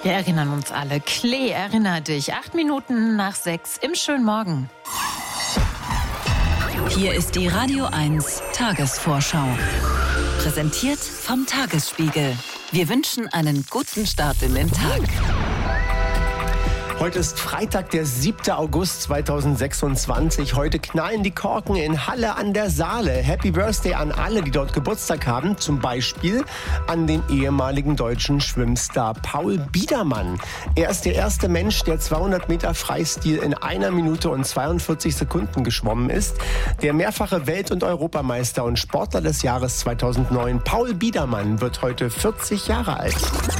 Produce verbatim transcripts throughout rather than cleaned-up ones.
Wir erinnern uns alle. Klee, erinner dich. Acht Minuten nach sechs im schönen Morgen. Hier ist die Radio eins Tagesvorschau. Präsentiert vom Tagesspiegel. Wir wünschen einen guten Start in den Tag. Heute ist Freitag, der siebte August zweitausendsechsundzwanzig. Heute knallen die Korken in Halle an der Saale. Happy Birthday an alle, die dort Geburtstag haben. Zum Beispiel an den ehemaligen deutschen Schwimmstar Paul Biedermann. Er ist der erste Mensch, der zweihundert Meter Freistil in einer Minute und zweiundvierzig Sekunden geschwommen ist. Der mehrfache Welt- und Europameister und Sportler des Jahres zweitausendneun, Paul Biedermann, wird heute vierzig Jahre alt.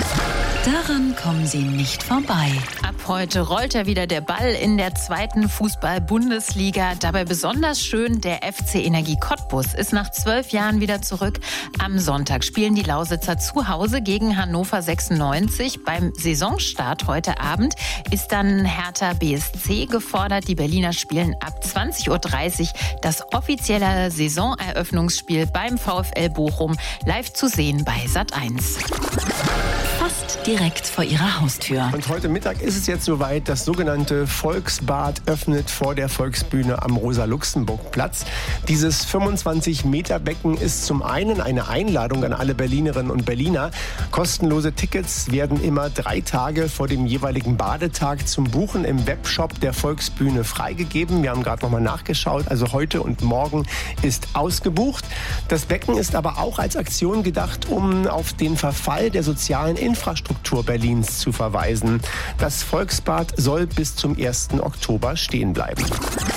Daran kommen Sie nicht vorbei. Ab heute rollt ja wieder der Ball in der zweiten Fußball-Bundesliga. Dabei besonders schön, der F C Energie Cottbus ist nach zwölf Jahren wieder zurück. Am Sonntag spielen die Lausitzer zu Hause gegen Hannover sechsundneunzig. Beim Saisonstart heute Abend ist dann Hertha B S C gefordert. Die Berliner spielen ab zwanzig Uhr dreißig das offizielle Saisoneröffnungsspiel beim VfL Bochum live zu sehen bei Sat eins. Fast direkt vor Ihrer Haustür. Und heute Mittag ist es jetzt soweit, das sogenannte Volksbad öffnet vor der Volksbühne am Rosa-Luxemburg-Platz. Dieses fünfundzwanzig Meter Becken ist zum einen eine Einladung an alle Berlinerinnen und Berliner. Kostenlose Tickets werden immer drei Tage vor dem jeweiligen Badetag zum Buchen im Webshop der Volksbühne freigegeben. Wir haben gerade nochmal nachgeschaut, also heute und morgen ist ausgebucht. Das Becken ist aber auch als Aktion gedacht, um auf den Verfall der sozialen Infrastruktur Berlins zu verweisen. Das Volksbad soll bis zum ersten Oktober stehen bleiben.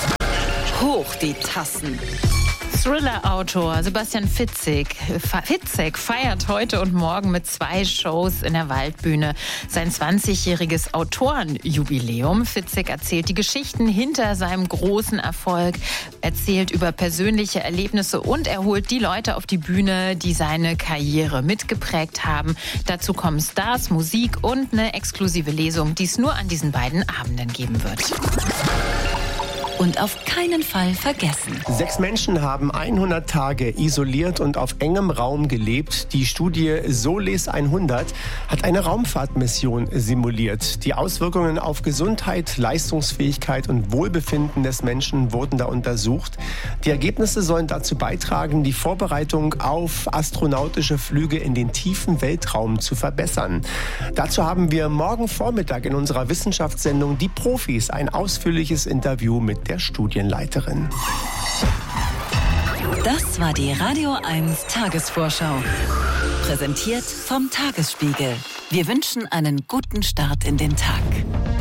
Hoch die Tassen. Thriller-Autor Sebastian Fitzek, Fitzek feiert heute und morgen mit zwei Shows in der Waldbühne sein zwanzigjähriges Autorenjubiläum. Fitzek erzählt die Geschichten hinter seinem großen Erfolg, erzählt über persönliche Erlebnisse und er holt die Leute auf die Bühne, die seine Karriere mitgeprägt haben. Dazu kommen Stars, Musik und eine exklusive Lesung, die es nur an diesen beiden Abenden geben wird. Und auf keinen Fall vergessen. Sechs Menschen haben hundert Tage isoliert und auf engem Raum gelebt. Die Studie Solis hundert hat eine Raumfahrtmission simuliert. Die Auswirkungen auf Gesundheit, Leistungsfähigkeit und Wohlbefinden des Menschen wurden da untersucht. Die Ergebnisse sollen dazu beitragen, die Vorbereitung auf astronautische Flüge in den tiefen Weltraum zu verbessern. Dazu haben wir morgen Vormittag in unserer Wissenschaftssendung Die Profis ein ausführliches Interview mit der Studienleiterin. Das war die Radio eins Tagesvorschau. Präsentiert vom Tagesspiegel. Wir wünschen einen guten Start in den Tag.